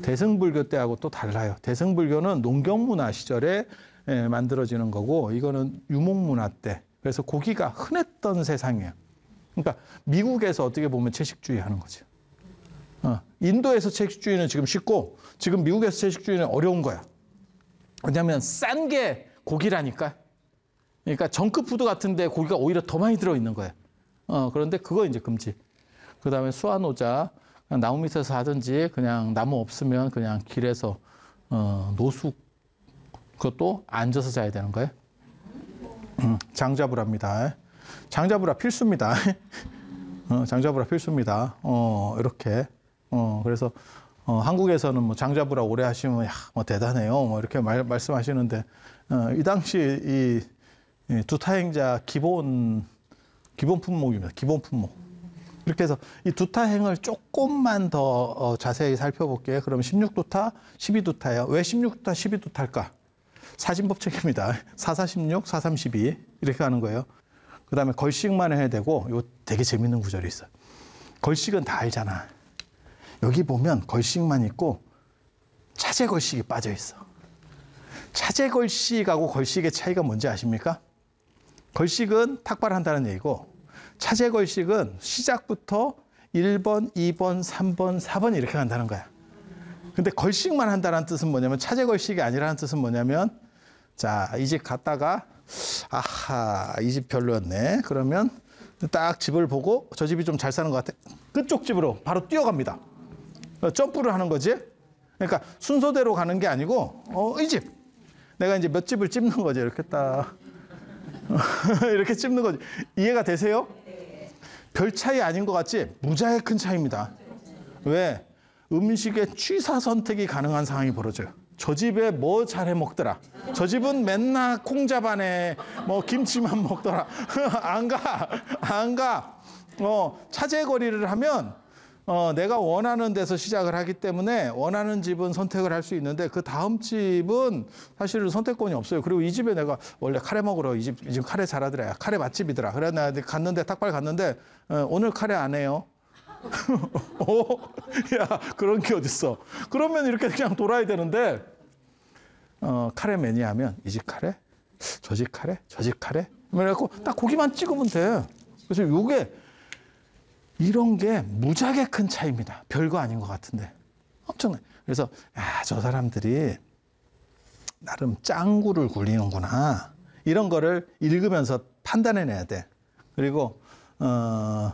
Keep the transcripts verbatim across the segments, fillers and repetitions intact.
대승불교 때하고 또 달라요. 대승불교는 농경문화 시절에 만들어지는 거고 이거는 유목문화 때. 그래서 고기가 흔했던 세상이에요. 그러니까 미국에서 어떻게 보면 채식주의 하는 거죠. 어, 인도에서 채식주의는 지금 쉽고 지금 미국에서 채식주의는 어려운 거야. 왜냐하면 싼 게 고기라니까. 그러니까 정크푸드 같은데 고기가 오히려 더 많이 들어있는 거예요. 어, 그런데 그거 이제 금지. 그 다음에 수화노자, 나무 밑에서 하든지 그냥 나무 없으면 그냥 길에서 어, 노숙, 그것도 앉아서 자야 되는 거예요. 음, 장자부라입니다. 장자부라 필수입니다. 어, 장자부라 필수입니다. 어, 이렇게. 어, 그래서 어, 한국에서는 뭐 장자부라 오래 하시면 야, 뭐 대단해요. 뭐 이렇게 말, 말씀하시는데 어, 이 당시 이, 이 두타행자 기본 기본 품목입니다. 기본 품목. 이렇게 해서 이 두타행을 조금만 더 어, 자세히 살펴볼게요. 그럼 십육 두타, 십이 두타예요. 왜 십육 두타, 십이 두타일까? 사진법칙입니다. 사, 사, 십육, 사, 삼, 십이 이렇게 하는 거예요. 그 다음에 걸식만 해야 되고 이거 되게 재밌는 구절이 있어요. 걸식은 다 알잖아. 여기 보면 걸식만 있고 차제 걸식이 빠져 있어. 차제 걸식하고 걸식의 차이가 뭔지 아십니까? 걸식은 탁발한다는 얘기고 차제 걸식은 시작부터 일 번, 이 번, 삼 번, 사 번 이렇게 간다는 거야. 근데 걸식만 한다는 뜻은 뭐냐면 차제 걸식이 아니라는 뜻은 뭐냐면 자, 이 집 갔다가 아하, 이 집 별로였네. 그러면 딱 집을 보고 저 집이 좀 잘 사는 것 같아. 그쪽 집으로 바로 뛰어갑니다. 점프를 하는 거지. 그러니까 순서대로 가는 게 아니고 어, 이 집. 내가 이제 몇 집을 찝는 거지. 이렇게 딱. 이렇게 찝는 거지. 이해가 되세요? 별 차이 아닌 것 같지? 무지하게 큰 차이입니다. 왜? 음식의 취사 선택이 가능한 상황이 벌어져요. 저 집에 뭐 잘해 먹더라. 저 집은 맨날 콩자반에 뭐 김치만 먹더라. 안 가. 안 가. 어, 차제거리를 하면 어, 내가 원하는 데서 시작을 하기 때문에 원하는 집은 선택을 할 수 있는데 그 다음 집은 사실은 선택권이 없어요. 그리고 이 집에 내가 원래 카레 먹으러 이 집, 이 집 카레 잘하더라. 카레 맛집이더라. 그래 나 갔는데 탁발 갔는데 어, 오늘 카레 안 해요. 어? 야, 그런 게 어딨어. 그러면 이렇게 그냥 돌아야 되는데 어, 카레 매니아면 이 집 카레, 저 집 카레, 저 집 카레 그래갖고 딱 고기만 찍으면 돼. 그래서 이게 이런 게 무지하게 큰 차이입니다. 별거 아닌 것 같은데 엄청나요. 그래서 야, 저 사람들이 나름 짱구를 굴리는구나. 이런 거를 읽으면서 판단해내야 돼. 그리고 어,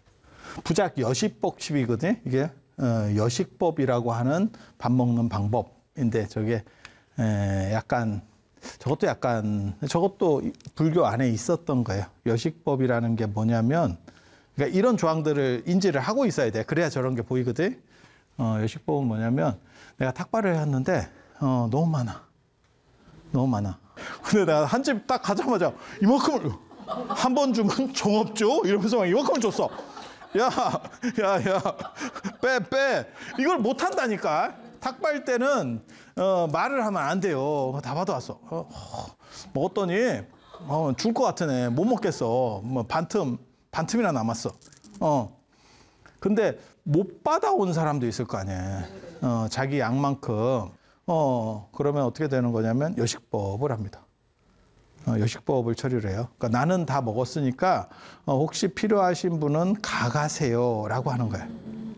부작 여식법칙이거든요. 이게 어, 여식법이라고 하는 밥 먹는 방법인데 저게 에, 약간 저것도 약간 저것도 불교 안에 있었던 거예요. 여식법이라는 게 뭐냐면 그러니까 이런 조항들을 인지를 하고 있어야 돼. 그래야 저런 게 보이거든. 어, 여식법은 뭐냐면 내가 탁발을 했는데 어, 너무 많아. 너무 많아. 근데 내가 한 집 딱 가자마자 이만큼을 한 번 주면 종업죠? 이러면서 막 이만큼을 줬어. 야, 야, 야, 빼, 빼. 이걸 못 한다니까. 탁발 때는 어, 말을 하면 안 돼요. 다 받아왔어. 어, 먹었더니 어, 줄 것 같으네. 못 먹겠어. 뭐 반틈. 반틈이나 남았어. 어. 근데 못 받아온 사람도 있을 거 아니에요. 어, 자기 양만큼. 어, 그러면 어떻게 되는 거냐면 여식법을 합니다. 어, 여식법을 처리를 해요. 그러니까 나는 다 먹었으니까 어, 혹시 필요하신 분은 가가세요 라고 하는 거예요.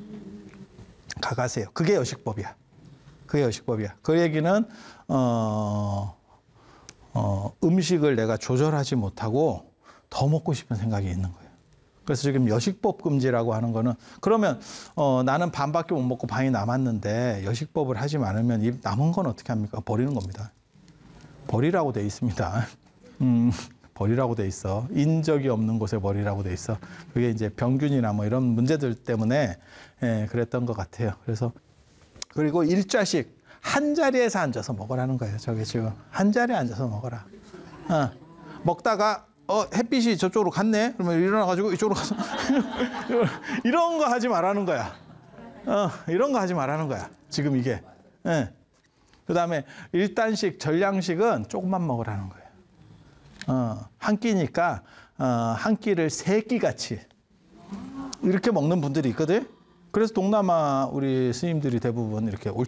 가가세요. 그게 여식법이야. 그게 여식법이야. 그 얘기는 어, 어, 음식을 내가 조절하지 못하고 더 먹고 싶은 생각이 있는 거예요. 그래서 지금 여식법 금지라고 하는 거는 그러면 어, 나는 반밖에 못 먹고 반이 남았는데 여식법을 하지 않으면 이 남은 건 어떻게 합니까? 버리는 겁니다. 버리라고 돼 있습니다. 음, 버리라고 돼 있어. 인적이 없는 곳에 버리라고 돼 있어. 그게 이제 병균이나 뭐 이런 문제들 때문에 예, 그랬던 것 같아요. 그래서 그리고 일자식 한 자리에서 앉아서 먹으라는 거예요. 저게 지금 한 자리에 앉아서 먹어라. 어, 먹다가 어, 햇빛이 저쪽으로 갔네? 그러면 일어나가지고 이쪽으로 가서. 이런 거 하지 말라는 거야. 어, 이런 거 하지 말라는 거야. 지금 이게. 예. 그 다음에 일단식, 전량식은 조금만 먹으라는 거예요. 어, 한 끼니까, 어, 한 끼를 세 끼같이. 이렇게 먹는 분들이 있거든? 그래서 동남아 우리 스님들이 대부분 이렇게